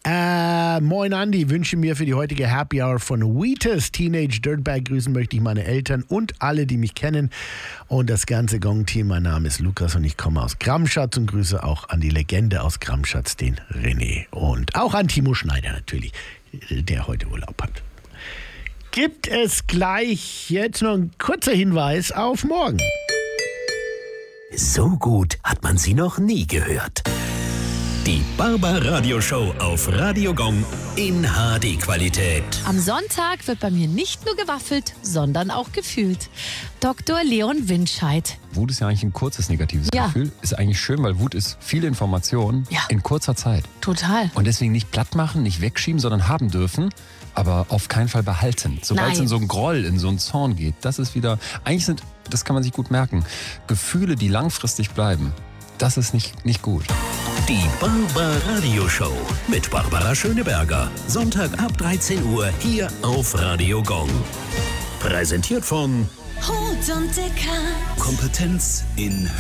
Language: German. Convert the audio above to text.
Moin Andi, wünsche mir für die heutige Happy Hour von Wheatus Teenage Dirtbag grüßen möchte ich meine Eltern und alle, die mich kennen und das ganze Gong-Team. Mein Name ist Lukas und ich komme aus Gramschatz und grüße auch an die Legende aus Gramschatz, den René. Und auch an Timo Schneider natürlich, der heute Urlaub hat. Gibt es gleich jetzt noch ein kurzer Hinweis auf morgen. So gut hat man sie noch nie gehört. Die Barbar-Radio-Show auf Radio Gong in HD-Qualität. Am Sonntag wird bei mir nicht nur gewaffelt, sondern auch gefühlt. Dr. Leon Winscheid. Wut ist ja eigentlich ein kurzes negatives Gefühl. Ist eigentlich schön, weil Wut ist viel Information in kurzer Zeit. Total. Und deswegen nicht platt machen, nicht wegschieben, sondern haben dürfen, aber auf keinen Fall behalten. Sobald es in so einen Groll, in so einen Zorn geht, das ist wieder, eigentlich sind, das kann man sich gut merken, Gefühle, die langfristig bleiben, das ist nicht gut. Die Barbar-Radio-Show mit Barbara Schöneberger. Sonntag ab 13 Uhr hier auf Radio Gong. Präsentiert von Hut und Dicker. Kompetenz in